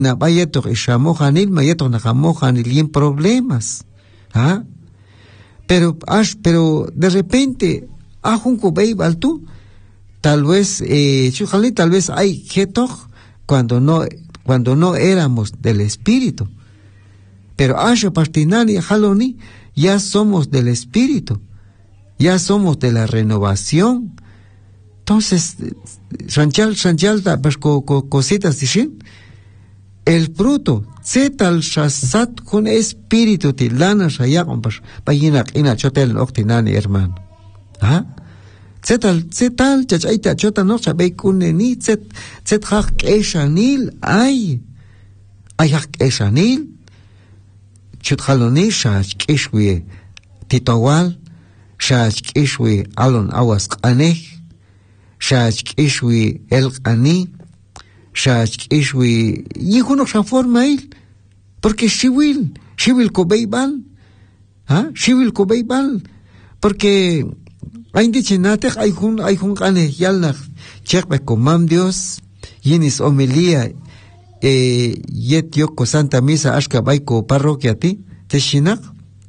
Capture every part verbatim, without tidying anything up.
na bayeto ishamojanil, mayeto najamojanil y en problemas. ¿Ah? Pero, ash, pero de repente, ajunco beibal tú, tal vez, eh, chujali, tal vez hay getok cuando no, cuando no éramos del espíritu. Pero asha pastinani jaloni, ya somos del espíritu, ya somos de la renovación. Entonces, ranchal, ranchal, pues, co, co, cositas dishin, el fruto, zetal shasat con espíritu tilana shayakon, pues, payinak ina chotel octinani, hermano. ¿Ah? Zetal, zetal, chachaita, chota no sabe kuneni, zet, zet hak eshanil, ay, ay hak eshanil, chutjaloni, shach kishwe, titawal, shach kishwe, alon awas kanech, shach kishwe, el kani, shach kishwe, yihuno shaforma il, porque shiwil, shiwil kobeibal, ¿ah? Shiwil kobeibal, porque hay indichinatech, hay un, hay un kane, yalnach, chekbe komam Dios, yinis homilía, eh, yet yoko Santa Misa, ashka baiko parroquia ti, te shinak,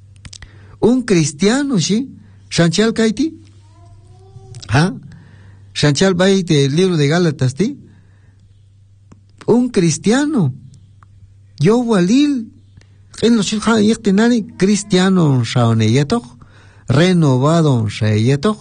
un cristiano, sí, shanchal kaiti, ¿ah? Shanchal bay del libro de Gálatas ti, un cristiano, yo walil, en los chilhan yektinani, cristiano shaoneyetok, renovado shaoneyetok,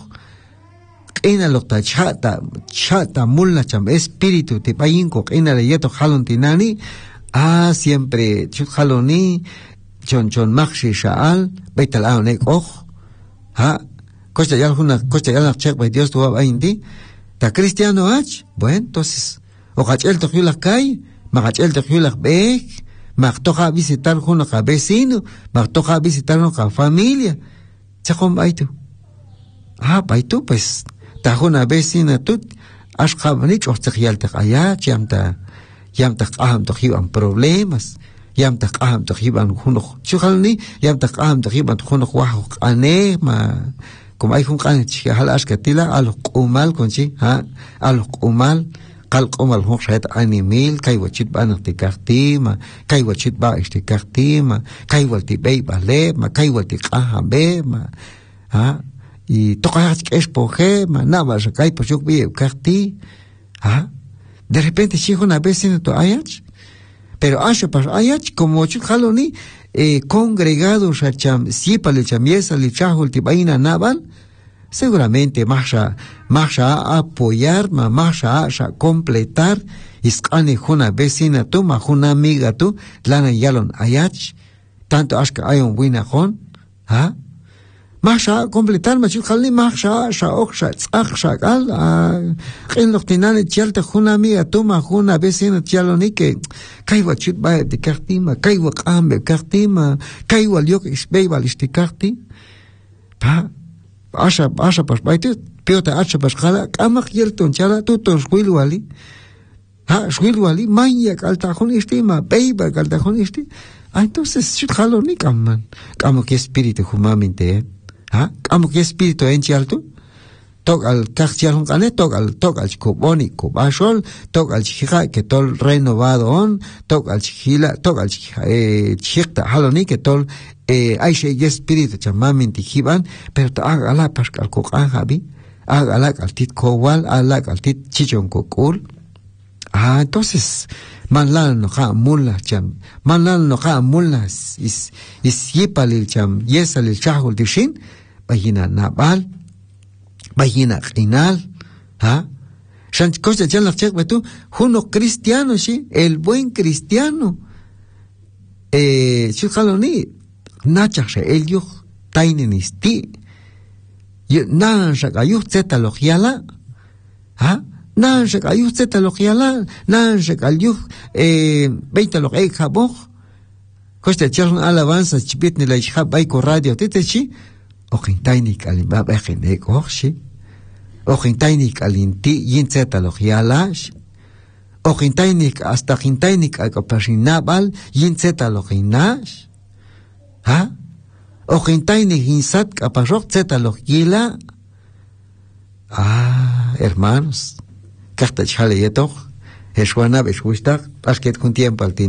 ina lokta chata, chata mulla cham, espíritu te payinko, ina leyetok halontinani, ah, siempre chutjaloni, chon chon makshi shaal, beital aonek och, ha, costa ya alguna, costa ya la chek by Dios tu va indi, ta cristiano ach, bueno, entonces, Okachel tohyulak kay, makachel tohyulak bek, maktoja visitar juno ka vecino, maktoja visitar no ka familia. Chakon baitu. Ah, baitu pues, tajuna vecina tut, ashkabanich ortsakyal tak aya, yamta, yamta kaham tohyuan problemas, yamta kaham tohyuan juno, chuhalni, yamta kaham tohyuan juno wahok ane, ma, como hay un canich, hal ashkatila, alok umal conchi, ha, alok umal, qalqom al hoxet animil kay wachit ba naktikaktima kay wachit ba istikaktima kay walti bay balema kay walti qahambema ha y toqach espoje ma naba kay pochuk bi kakti ha de repente chico una vez en to ayach pero asha pas ayach como chuk haloni eh, congregados a cham sipale chamiesa li chahul tibaina naval seguramente más a, más a apoyar, más a, a completar, iscane juna vecina tu, ma juna amiga tu, lana yalon ayach, tanto ashka hay un buena jon, ¿ah? Más a completar, más yo jalni, más a, a oxa, tzach, shagal, a, en los tinane chalta juna amiga tu, ma juna vecina chaloni que, kaiwa chut bae de kartima, kaiwa kambe kartima, kaiwa liok isbeival istikarti, pa, asha asha pas baite piota asha pas khala kamak yelton chala tuton squilwali ha squilwali manya kaltajón estima beiba kaltajón esti entonces chut haloni kamman kamo que espíritu humanamente ha kamo que espíritu en chalto tok al kachjalon kane tok al tok al koboni kobashol tok al chija que tol renovado on tok al chila tok al eh chikta haloni que tol eh hay ese espíritu chamamente jiban pero haga la pascal cocan jabi haga la altit kowal ala altit chichon kokul ah entonces manlan no ha mulla cham manlan no ha mulla is is yipalil cham yesalil chahul dishin bayina nabal bayina qinal ha shan cosa ya la check tú uno cristiano sí el buen cristiano eh chujaloni nachashe el yuj taininisti nan shakayu zetalogiala ha nan shakayu zetalogiala nan shakayu eh beitalo ek jaboj costa charn alabanza chipit ni la hija baiko radio tetechi ojintainik alimba bejinek oxi ojintainik alinti yin zetalogiala ojintainik hasta jintainik akaparinabal yin zetaloginash ha ojintainik insat kapashok zetalogiala ah hermanos carta chale yetok Heshwana, Beshwistak, Ashket con tiempo al